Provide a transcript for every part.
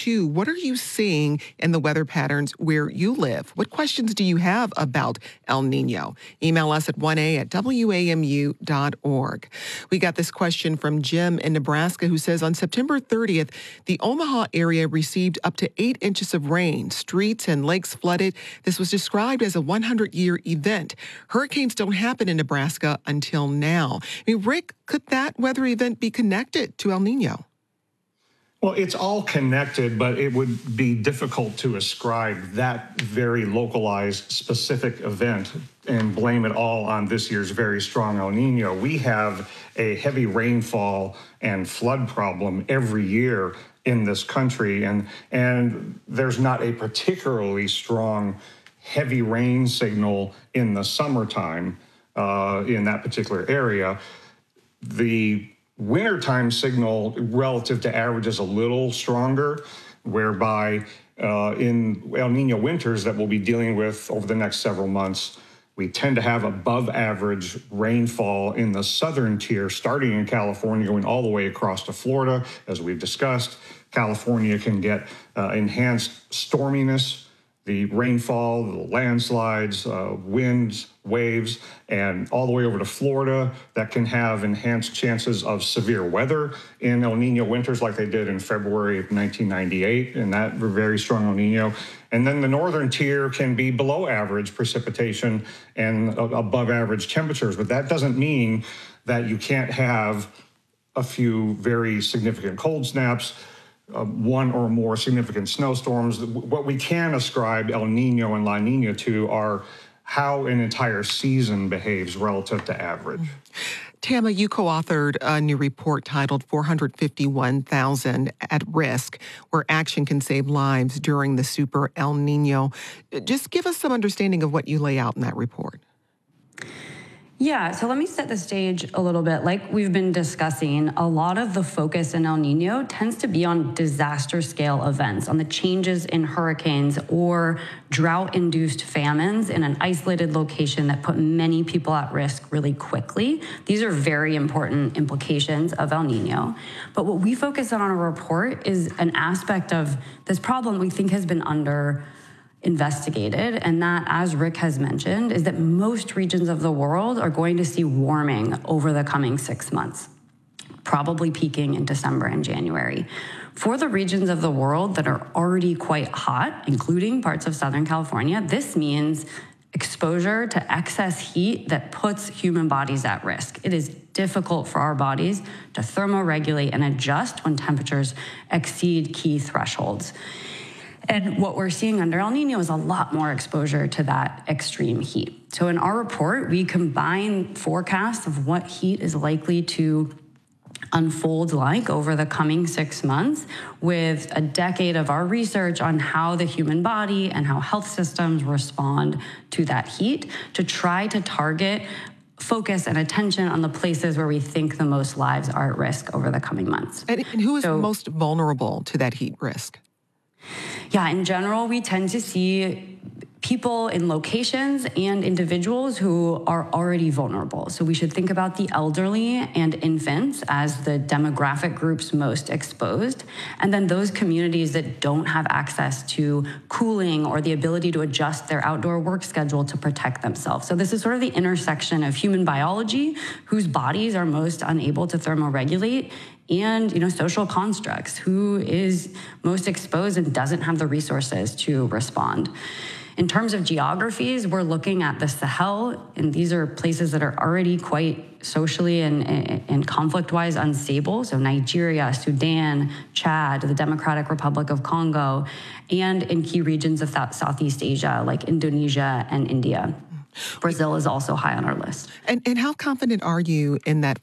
too. What are you seeing in the weather patterns where you live? What questions do you have about El Nino? Email us at 1a@wamu.org. We got this question from Jim in Nebraska who says on September 30th, the Omaha area received up to 8 inches of rain. Streets and lakes flooded. This was described as a 100-year event. Hurricanes don't happen in Nebraska until now. I mean, Rick, could that weather event be connected to El Nino? Well, it's all connected, but it would be difficult to ascribe that very localized specific event and blame it all on this year's very strong El Nino. We have a heavy rainfall and flood problem every year in this country, and there's not a particularly strong heavy rain signal in the summertime in that particular area. The wintertime signal relative to average is a little stronger, whereby in El Nino winters that we'll be dealing with over the next several months, we tend to have above average rainfall in the southern tier, starting in California, going all the way across to Florida. As we've discussed, California can get enhanced storminess, the rainfall, the landslides, winds, waves, and all the way over to Florida that can have enhanced chances of severe weather in El Nino winters like they did in February of 1998 in that very strong El Nino. And then the northern tier can be below average precipitation and above average temperatures, but that doesn't mean that you can't have a few very significant cold snaps, one or more significant snowstorms. What we can ascribe El Nino and La Nina to are how an entire season behaves relative to average. Tama, you co-authored a new report titled 451,000 at Risk, where action can save lives during the Super El Nino. Just give us some understanding of what you lay out in that report. Yeah, so let me set the stage a little bit. Like we've been discussing, a lot of the focus in El Nino tends to be on disaster scale events, on the changes in hurricanes or drought-induced famines in an isolated location that put many people at risk really quickly. These are very important implications of El Nino. But what we focus on our report is an aspect of this problem we think has been investigated, and that, as Rick has mentioned, is that most regions of the world are going to see warming over the coming 6 months, probably peaking in December and January. For the regions of the world that are already quite hot, including parts of Southern California, this means exposure to excess heat that puts human bodies at risk. It is difficult for our bodies to thermoregulate and adjust when temperatures exceed key thresholds. And what we're seeing under El Nino is a lot more exposure to that extreme heat. So in our report, we combine forecasts of what heat is likely to unfold like over the coming 6 months with a decade of our research on how the human body and how health systems respond to that heat to try to target focus and attention on the places where we think the most lives are at risk over the coming months. And who is most vulnerable to that heat risk? Yeah, in general, we tend to see people in locations and individuals who are already vulnerable. So we should think about the elderly and infants as the demographic groups most exposed, and then those communities that don't have access to cooling or the ability to adjust their outdoor work schedule to protect themselves. So this is sort of the intersection of human biology, whose bodies are most unable to thermoregulate, and social constructs, who is most exposed and doesn't have the resources to respond. In terms of geographies, we're looking at the Sahel, and these are places that are already quite socially and conflict-wise unstable. So Nigeria, Sudan, Chad, the Democratic Republic of Congo, and in key regions of Southeast Asia, like Indonesia and India. Brazil is also high on our list. And how confident are you in that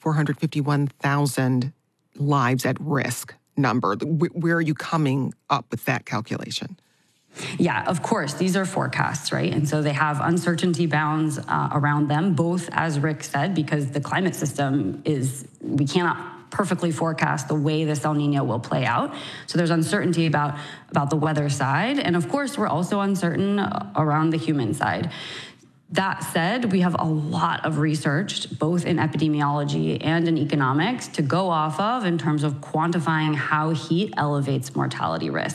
451,000 lives at risk number? Where are you coming up with that calculation? Yeah, of course, these are forecasts, right? And so they have uncertainty bounds around them, both, as Rick said, because the climate system we cannot perfectly forecast the way this El Nino will play out. So there's uncertainty about the weather side. And of course, we're also uncertain around the human side. That said, we have a lot of research, both in epidemiology and in economics, to go off of in terms of quantifying how heat elevates mortality risk.